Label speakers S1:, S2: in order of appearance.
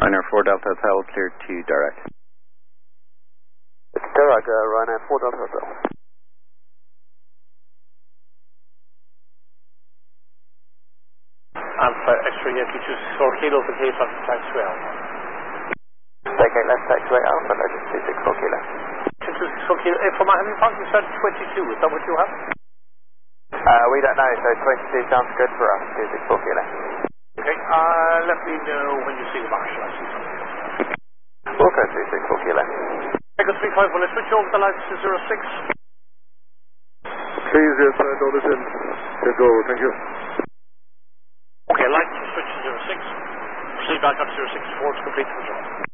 S1: Ryanair 4 Delta Hotel, clear to direct.
S2: It's direct, Ryanair 4 Delta Hotel.
S3: Alpha X-ray Yankee 264 Kilo for Cape on taxiway Alpha.
S2: Take left taxiway Alpha, legend 264 Kilo.
S3: 264 Kilo, from having found you said 22, is that what you have?
S2: We don't know, so 22 sounds good for us, 264 Kilo.
S3: Okay, let me know when you see the marshal, I see something.
S2: We'll go 264 Kilo.
S3: Echo 35, will I switch over the lights to 06?
S4: Please, yes, don't listen. Yes, go, thank you.
S3: Okay, lights will switch to 06. Proceed back up to 06, 4 to complete control.